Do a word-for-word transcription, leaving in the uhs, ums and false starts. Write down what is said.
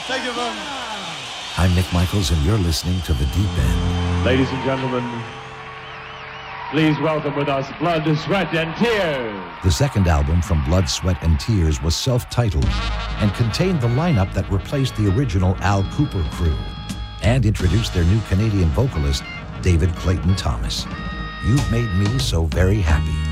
Thank you very much. I'm Nick Michaels, and you're listening to The Deep End. Ladies and gentlemen, please welcome with us Blood, Sweat, and Tears. The second album from Blood, Sweat, and Tears was self-titled and contained the lineup that replaced the original Al Kooper crew and introduced their new Canadian vocalist, David Clayton Thomas. You've made me so very happy.